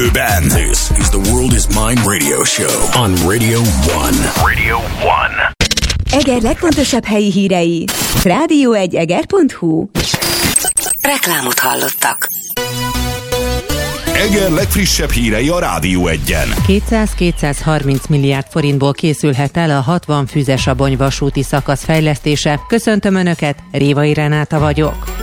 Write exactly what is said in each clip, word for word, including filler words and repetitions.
Ben. This is the World is Mine radio show on Radio One. Radio One. Eger legfontosabb helyi hírei. rádió egy eger pont hu. Reklámot hallottak. Eger legfrissebb hírei a Rádió Egyen. kétszáz-kétszázharminc milliárd forintból készülhet el a hatvan Füzesabony vasúti szakasz fejlesztése. Köszöntöm Önöket, Révai Renáta vagyok.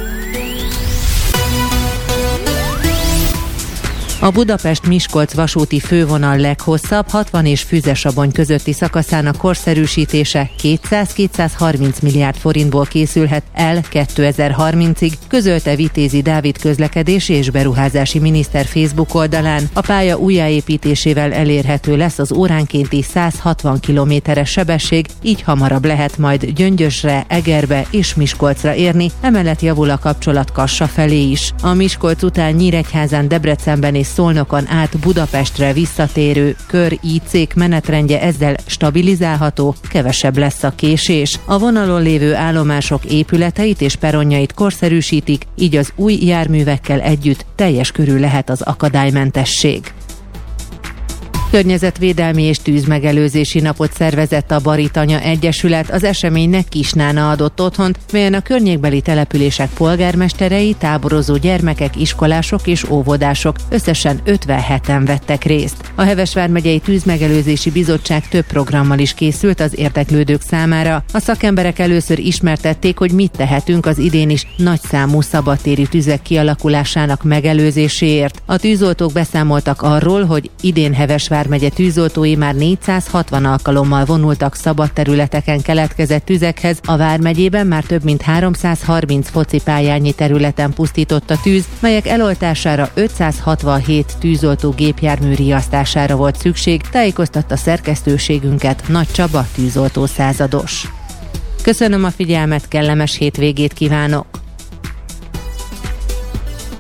A Budapest-Miskolc vasúti fővonal leghosszabb hatvan és Füzesabony közötti szakaszának korszerűsítése kétszáz-kétszázharminc milliárd forintból készülhet el kétezer-harmincig, közölte Vitézi Dávid közlekedési és beruházási miniszter Facebook oldalán. A pálya újjáépítésével elérhető lesz az óránkénti száz hatvan kilométeres sebesség, így hamarabb lehet majd Gyöngyösre, Egerbe és Miskolcra érni, emellett javul a kapcsolat Kassa felé is. A Miskolc után Nyíregyházán, Debrecenben és Szolnokon át Budapestre visszatérő kör í cék menetrendje ezzel stabilizálható, kevesebb lesz a késés. A vonalon lévő állomások épületeit és peronjait korszerűsítik, így az új járművekkel együtt teljes körű lehet az akadálymentesség. Környezetvédelmi és tűzmegelőzési napot szervezett a Baritanya Egyesület. Az eseménynek Kisnána adott otthont, melyen a környékbeli települések polgármesterei, táborozó gyermekek, iskolások és óvodások összesen ötvenheten vettek részt. A Heves vármegyei Tűzmegelőzési Bizottság több programmal is készült az érdeklődők számára. A szakemberek először ismertették, hogy mit tehetünk az idén is nagyszámú szabadtéri tüzek kialakulásának megelőzéséért. A tűzoltók beszámoltak arról, hogy idén Heves vármegye tűzoltói már négyszázhatvan alkalommal vonultak szabad területeken keletkezett tüzekhez, a vármegyében már több mint háromszázharminc focipályányi területen pusztított a tűz, melyek eloltására ötszázhatvanhét tűzoltó gépjármű riasztására volt szükség, tájékoztatta szerkesztőségünket Nagy Csaba tűzoltó százados. Köszönöm a figyelmet, kellemes hétvégét kívánok!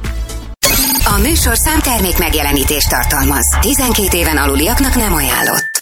A műsor számtermék megjelenítést tartalmaz. tizenkét éven aluliaknak nem ajánlott.